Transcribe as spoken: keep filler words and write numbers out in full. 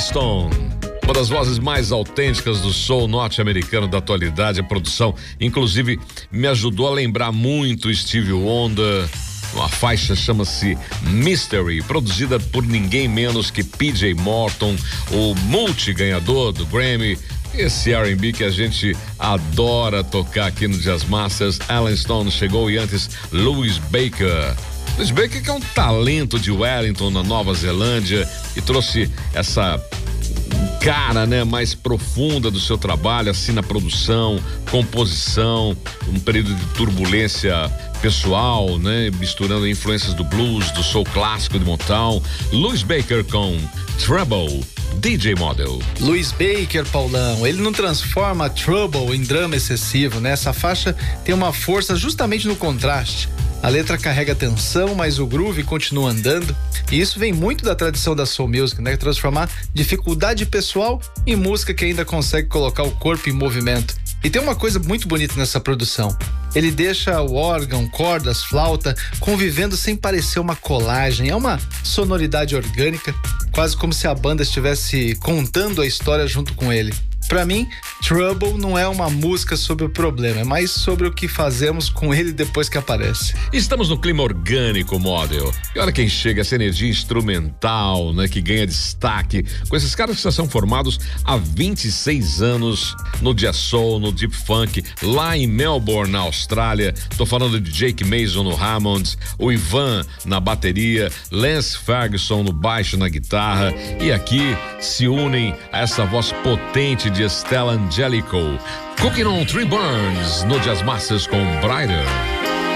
Stone, uma das vozes mais autênticas do soul norte-americano da atualidade. A produção, inclusive, me ajudou a lembrar muito Stevie Wonder. A faixa chama-se Mystery, produzida por ninguém menos que P J Morton, o multi-ganhador do Grammy. Esse R and B que a gente adora tocar aqui no Jazz Masters. Alan Stone chegou e antes Louis Baker. Louis Baker que é um talento de Wellington, na Nova Zelândia, e trouxe essa cara, né, mais profunda do seu trabalho, assim, na produção, composição, um período de turbulência pessoal, né, misturando influências do blues, do soul clássico de Motown. Louis Baker com Trouble, D J Model. Louis Baker, Paulão, ele não transforma Trouble em drama excessivo, né? Essa faixa tem uma força justamente no contraste. A letra carrega tensão, mas o groove continua andando. E isso vem muito da tradição da soul music, né? Transformar dificuldade pessoal em música que ainda consegue colocar o corpo em movimento. E tem uma coisa muito bonita nessa produção. Ele deixa o órgão, cordas, flauta convivendo sem parecer uma colagem. É uma sonoridade orgânica, quase como se a banda estivesse contando a história junto com ele. Pra mim, Trouble não é uma música sobre o problema, é mais sobre o que fazemos com ele depois que aparece. Estamos no clima orgânico, Model. E olha quem chega, essa energia instrumental, né, que ganha destaque com esses caras que já são formados há vinte e seis anos no jazz soul, no deep funk, lá em Melbourne, na Austrália. Tô falando de Jake Mason no Hammond, o Ivan na bateria, Lance Ferguson no baixo, na guitarra, e aqui se unem a essa voz potente de Stella Angelico. Cooking on Three Burns no Jazz Masters com Brighter.